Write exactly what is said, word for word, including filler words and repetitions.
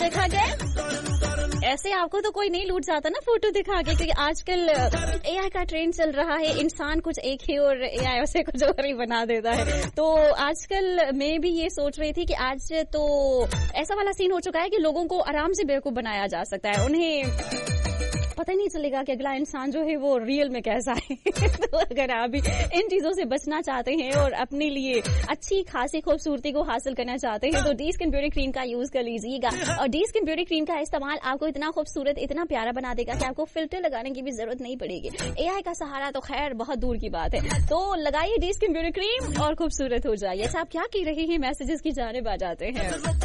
देखा गया, ऐसे आपको तो कोई नहीं लूट जाता ना फोटो दिखा के, क्योंकि आजकल एआई का ट्रेंड चल रहा है, इंसान कुछ एक ही और एआई उसे कुछ और ही बना देता है। तो आजकल मैं भी ये सोच रही थी कि आज तो ऐसा वाला सीन हो चुका है कि लोगों को आराम से बेवकूफ बनाया जा सकता है, उन्हें पता ही नहीं चलेगा कि अगला इंसान जो है वो रियल में कैसा है। तो अगर आप भी इन चीजों से बचना चाहते हैं और अपने लिए अच्छी खासी खूबसूरती को हासिल करना चाहते हैं तो डी स्किन ब्यूटी क्रीम का यूज कर लीजिएगा। और डी स्किन ब्यूटी क्रीम का इस्तेमाल आपको इतना खूबसूरत, इतना प्यारा बना देगा कि आपको फिल्टर लगाने की भी जरूरत नहीं पड़ेगी। एआई का सहारा तो खैर बहुत दूर की बात है। तो लगाइए डी स्किन ब्यूटी क्रीम और खूबसूरत हो जाइए। अच्छा, आप क्या कह रहे हैं? मैसेजेस की जानिब आ जाते हैं।